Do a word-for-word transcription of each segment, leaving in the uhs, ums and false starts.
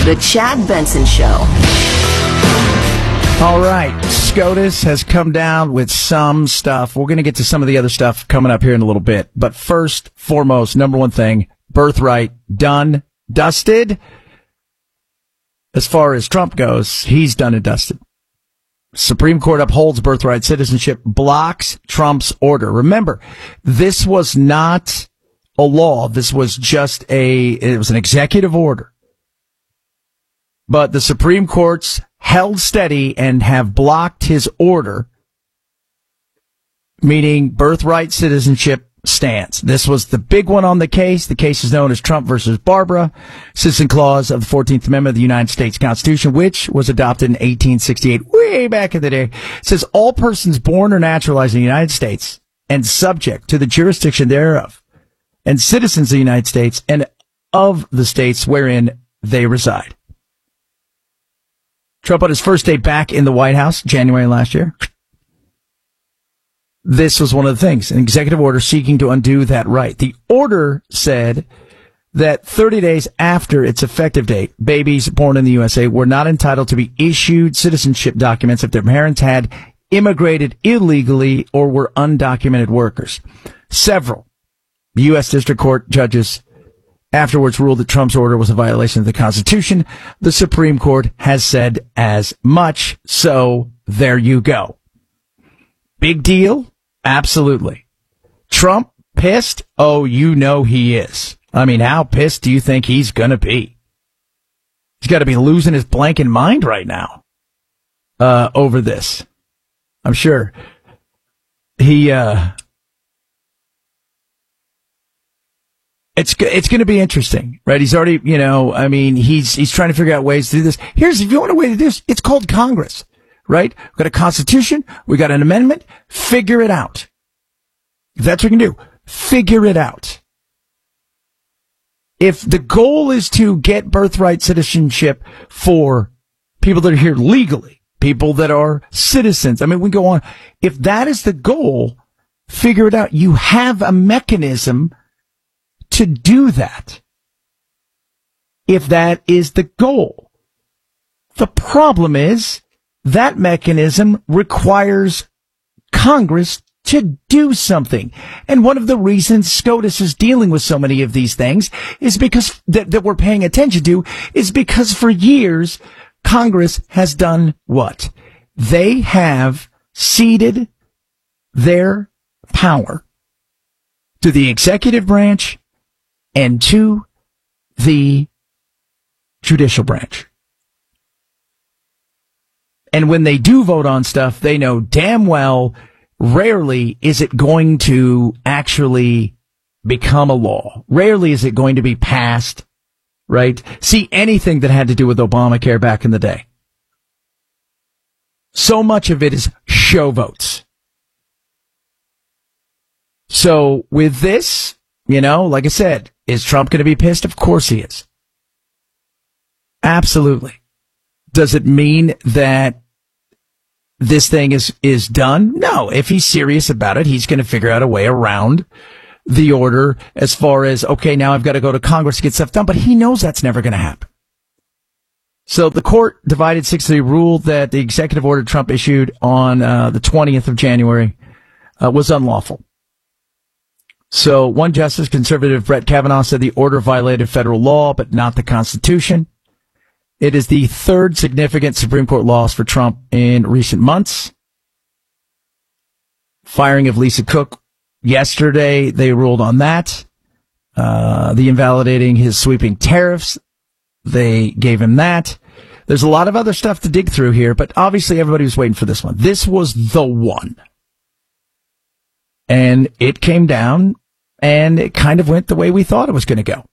The Chad Benson Show. All right, SCOTUS has come down with some stuff. We're going to get to some of the other stuff coming up here in a little bit. But first, foremost, number one thing, birthright done, dusted. As far as Trump goes, he's done and dusted. Supreme Court upholds birthright citizenship, blocks Trump's order. Remember, this was not a law. This was just a, it was an executive order. But the Supreme Court's held steady and have blocked his order, meaning birthright citizenship stands. This was the big one on the case. The case is known as Trump versus Barbara, Citizen Clause of the fourteenth Amendment of the United States Constitution, which was adopted in eighteen sixty-eight, way back in the day. It says all persons born or naturalized in the United States and subject to the jurisdiction thereof, and citizens of the United States and of the states wherein they reside. Trump on his first day back in the White House, January last year. This was one of the things, an executive order seeking to undo that right. The order said that thirty days after its effective date, babies born in the U S A were not entitled to be issued citizenship documents if their parents had immigrated illegally or were undocumented workers. Several U S District Court judges afterwards ruled that Trump's order was a violation of the Constitution. The Supreme Court has said as much, so there you go. Big deal? Absolutely. Trump pissed? Oh, you know he is. I mean, how pissed do you think he's gonna be? He's got to be losing his blanking mind right now uh, over this. I'm sure he... uh It's it's going to be interesting, right? He's already, you know, I mean, he's he's trying to figure out ways to do this. Here's, if you want a way to do this, it's called Congress, right? We've got a constitution, we got an amendment, figure it out. If that's what we can do, figure it out. If the goal is to get birthright citizenship for people that are here legally, people that are citizens, I mean, we go on. If that is the goal, figure it out. You have a mechanism to do that, if that is the goal. The problem is that mechanism requires Congress to do something. And one of the reasons SCOTUS is dealing with so many of these things is because that, that we're paying attention to is because for years Congress has done what? They have ceded their power to the executive branch and to the judicial branch. And when they do vote on stuff, they know damn well, rarely is it going to actually become a law. Rarely is it going to be passed, right? See, anything that had to do with Obamacare back in the day. So much of it is show votes. So with this, you know, like I said, is Trump going to be pissed? Of course he is. Absolutely. Does it mean that this thing is, is done? No. If he's serious about it, he's going to figure out a way around the order as far as, okay, now I've got to go to Congress to get stuff done, but he knows that's never going to happen. So the court divided six three ruled that the executive order Trump issued on uh, the twentieth of January uh, was unlawful. So one justice, conservative Brett Kavanaugh, said the order violated federal law, but not the Constitution. It is the third significant Supreme Court loss for Trump in recent months. Firing of Lisa Cook yesterday, they ruled on that. Uh, the invalidating his sweeping tariffs, they gave him that. There's a lot of other stuff to dig through here, but obviously everybody was waiting for this one. This was the one. And it came down, and it kind of went the way we thought it was going to go.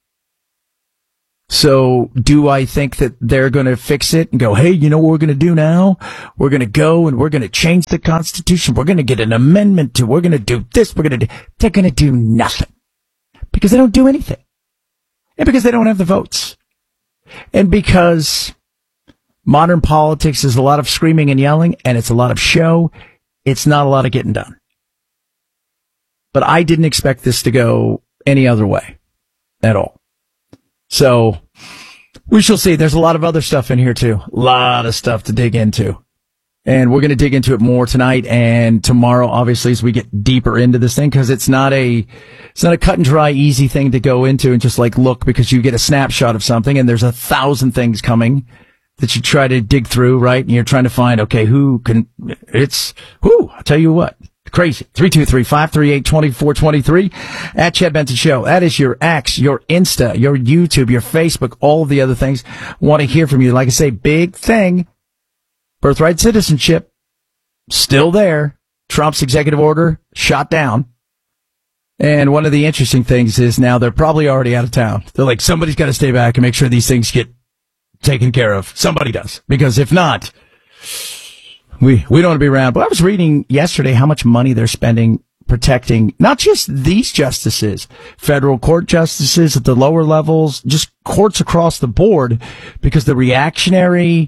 So do I think that they're going to fix it and go, hey, you know what we're going to do now? We're going to go and we're going to change the Constitution. We're going to get an amendment to, we're going to do this. We're going to do, they're going to do nothing because they don't do anything. And because they don't have the votes. And because modern politics is a lot of screaming and yelling, and it's a lot of show. It's not a lot of getting done. But I didn't expect this to go any other way at all. So We shall see. There's a lot of other stuff in here, too. A lot of stuff to dig into. And we're going to dig into it more tonight and tomorrow, obviously, as we get deeper into this thing, because it's not a, it's not a cut and dry, easy thing to go into and just like look, because you get a snapshot of something and there's a thousand things coming that you try to dig through, right? And you're trying to find, okay, who can, it's, whoo, I'll tell you what, crazy. three two three, five three eight, two four two three at Chad Benson Show. That is your X, your Insta, your YouTube, your Facebook, all of the other things. Want to hear from you. Like I say, big thing. Birthright citizenship, still there. Trump's executive order shot down. And one of the interesting things is now they're probably already out of town. They're like, somebody's got to stay back and make sure these things get taken care of. Somebody does. Because if not, we, we don't want to be around. But I was reading yesterday how much money they're spending protecting not just these justices, federal court justices at the lower levels, just courts across the board, because the reactionary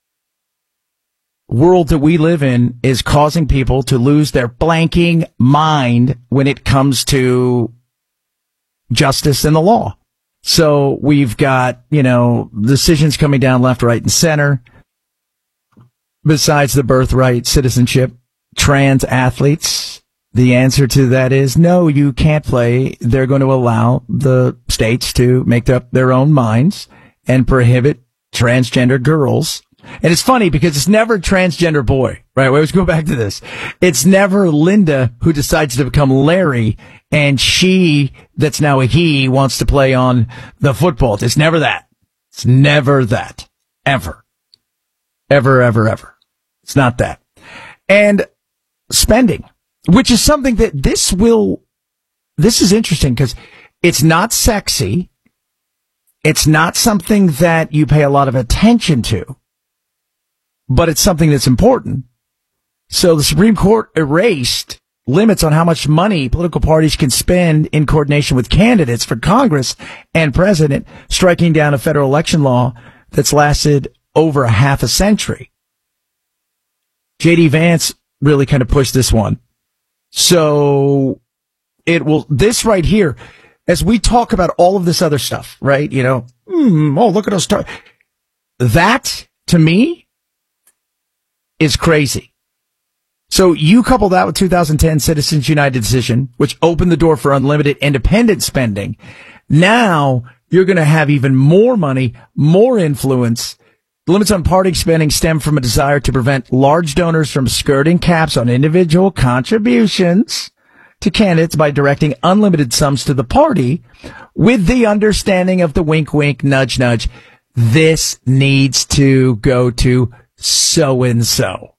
world that we live in is causing people to lose their blanking mind when it comes to justice and the law. So we've got, you know, decisions coming down left, right, and center. Besides the birthright citizenship, trans athletes, the answer to that is no, you can't play. They're going to allow the states to make up their own minds and prohibit transgender girls. And it's funny because it's never a transgender boy, right? We always go back to this. It's never Linda who decides to become Larry and she, that's now a he, wants to play on the football. It's never that. It's never that. Ever. Ever, ever, ever. It's not that. And spending, which is something that this will, this is interesting because it's not sexy. It's not something that you pay a lot of attention to. But it's something that's important. So the Supreme Court erased limits on how much money political parties can spend in coordination with candidates for Congress and president, striking down a federal election law that's lasted over a half a century. J D Vance really kind of pushed this one. So it will, this right here, as we talk about all of this other stuff, right? You know, mm, oh, look at us. Tar- that, to me, is crazy. So you couple that with two thousand ten Citizens United decision, which opened the door for unlimited independent spending. Now you're going to have even more money, more influence. The limits on party spending stem from a desire to prevent large donors from skirting caps on individual contributions to candidates by directing unlimited sums to the party with the understanding of the wink, wink, nudge, nudge. This needs to go to so-and-so.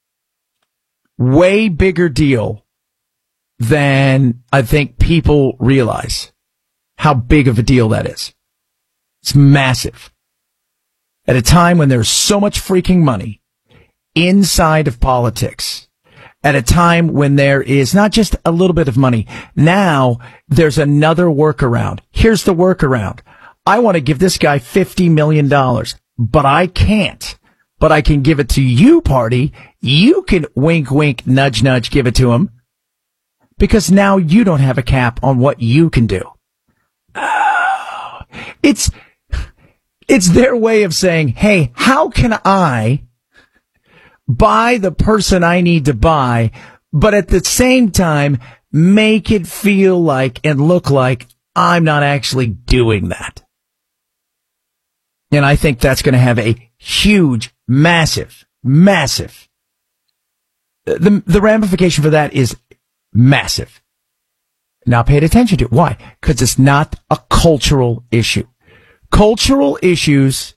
Way bigger deal than I think people realize how big of a deal that is. It's massive. At a time when there's so much freaking money inside of politics, at a time when there is not just a little bit of money, now there's another workaround. Here's the workaround. I want to give this guy fifty million dollars, but I can't. But I can give it to you, party. You can wink, wink, nudge, nudge, give it to him. Because now you don't have a cap on what you can do. Oh, it's, it's their way of saying, hey, how can I buy the person I need to buy, but at the same time, make it feel like and look like I'm not actually doing that. And I think that's going to have a huge, massive, massive. The, the ramification for that is massive. Not paid attention to. Why? Because it's not a cultural issue. Cultural issues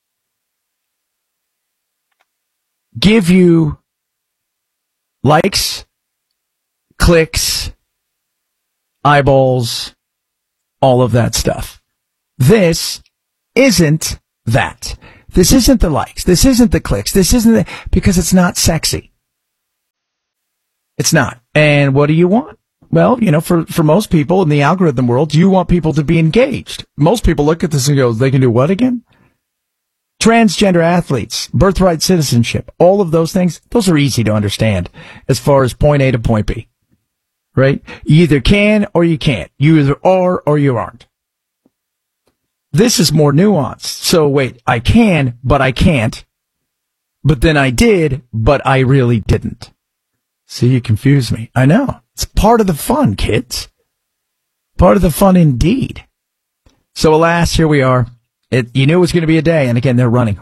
give you likes, clicks, eyeballs, all of that stuff. This isn't that. This isn't the likes. This isn't the clicks. This isn't the, because it's not sexy. It's not. And what do you want? Well, you know, for, for most people in the algorithm world, you want people to be engaged. Most people look at this and go, they can do what again? Transgender athletes, birthright citizenship, all of those things, those are easy to understand as far as point A to point B. Right? You either can or you can't. You either are or you aren't. This is more nuanced. So wait, I can, but I can't. But then I did, but I really didn't. See, you confuse me. I know. It's part of the fun, kids. Part of the fun indeed. So alas, here we are. It, you knew it was going to be a day, and again, they're running.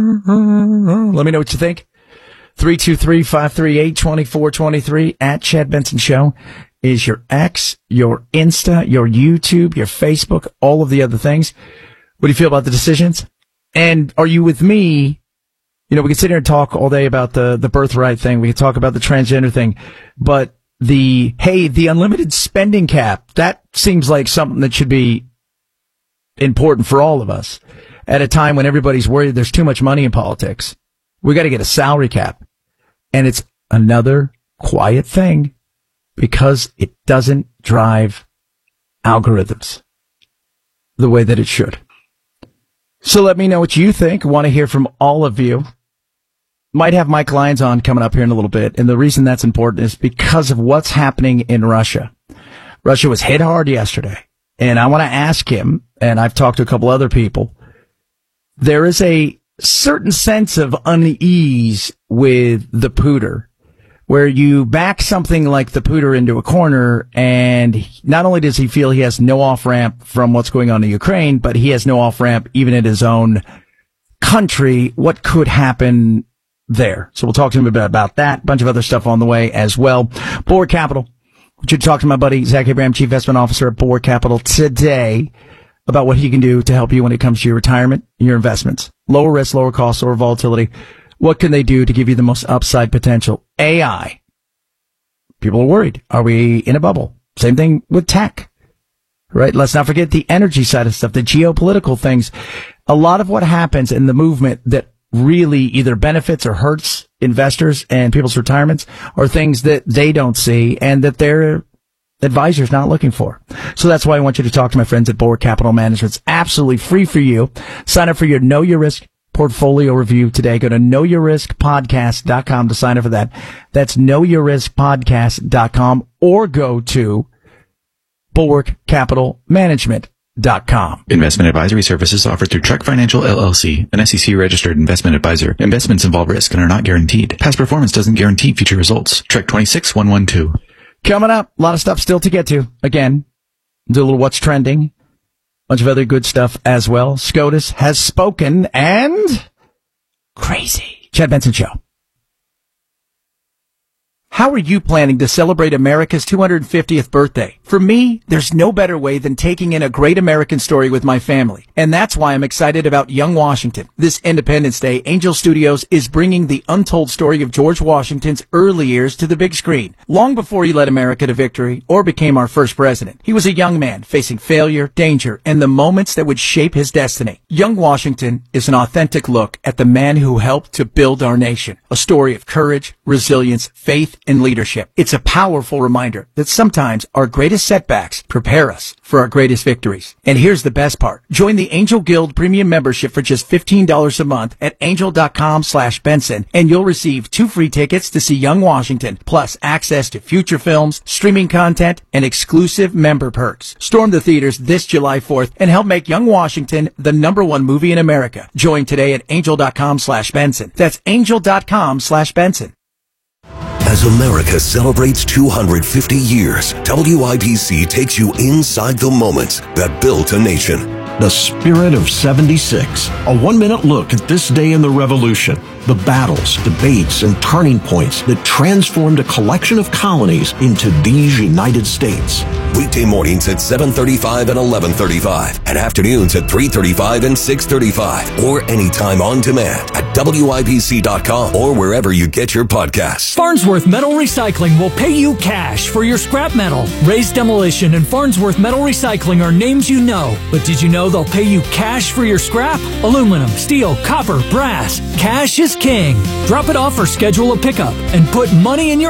Let me know what you think. three two three, five three eight, two four two three at Chad Benson Show is your X, your Insta, your YouTube, your Facebook, all of the other things. What do you feel about the decisions? And are you with me? You know, we can sit here and talk all day about the, the birthright thing. We can talk about the transgender thing, but the, hey, the unlimited spending cap, that seems like something that should be important for all of us at a time when everybody's worried there's too much money in politics. We got to get a salary cap. And it's another quiet thing because it doesn't drive algorithms the way that it should. So let me know what you think. I want to hear from all of you. Might have Mike Lyons on coming up here in a little bit. And the reason that's important is because of what's happening in Russia. Russia was hit hard yesterday. And I want to ask him, and I've talked to a couple other people, there is a certain sense of unease with the pooter, where you back something like the pooter into a corner, and not only does he feel he has no off-ramp from what's going on in Ukraine, but he has no off-ramp even in his own country. What could happen there? So we'll talk to him a bit about that. A bunch of other stuff on the way as well. Board Capital. We should talk to my buddy Zach Abraham, Chief Investment Officer at Board Capital, today about what he can do to help you when it comes to your retirement and your investments. Lower risk, lower cost, lower volatility. What can they do to give you the most upside potential? A I. People are worried. Are we in a bubble? Same thing with tech, right? Let's not forget the energy side of stuff, the geopolitical things. A lot of what happens in the movement that really either benefits or hurts investors and people's retirements are things that they don't see and that their advisor's not looking for. So that's why I want you to talk to my friends at Board Capital Management. It's absolutely free for you. Sign up for your Know Your Risk portfolio review today. Go to know your risk podcast dot com to sign up for that. That's know your risk podcast dot com or go to bulwark capital management dot com. Investment advisory services offered through Trek Financial L L C, an S E C registered investment advisor. Investments involve risk and are not guaranteed. Past performance doesn't guarantee future results. Trek two six one one two. Coming up, a lot of stuff still to get to. Again, do a little what's trending. Bunch of other good stuff as well. SCOTUS has spoken and crazy. Chad Benson Show. How are you planning to celebrate America's two hundred fiftieth birthday? For me, there's no better way than taking in a great American story with my family. And that's why I'm excited about Young Washington. This Independence Day, Angel Studios is bringing the untold story of George Washington's early years to the big screen. Long before he led America to victory or became our first president, he was a young man facing failure, danger, and the moments that would shape his destiny. Young Washington is an authentic look at the man who helped to build our nation. A story of courage, resilience, faith, and leadership. It's a powerful reminder that sometimes our greatest setbacks prepare us for our greatest victories. And here's the best part. Join the Angel Guild Premium membership for just fifteen dollars a month at angel.com slash Benson, and you'll receive two free tickets to see Young Washington, plus access to future films, streaming content, and exclusive member perks. Storm the theaters this July fourth and help make Young Washington the number one movie in America. Join today at angel.com slash Benson. That's angel.com slash Benson. As America celebrates two hundred fifty years, W I B C takes you inside the moments that built a nation. The Spirit of seventy-six, a one-minute look at this day in the Revolution, the battles, debates, and turning points that transformed a collection of colonies into these United States. Weekday mornings at seven thirty-five and eleven thirty-five, and afternoons at three thirty-five and six thirty-five, or anytime on demand at W I B C dot com or wherever you get your podcasts. Farnsworth Metal Recycling will pay you cash for your scrap metal. Raised Demolition and Farnsworth Metal Recycling are names you know, but did you know they'll pay you cash for your scrap? Aluminum, steel, copper, brass. Cash is king. Drop it off or schedule a pickup and put money in your